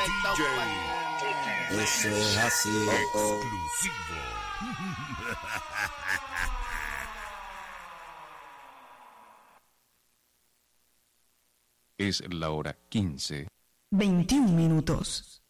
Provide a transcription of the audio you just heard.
Eso es así. Exclusivo. Es la hora 15. 21 minutos.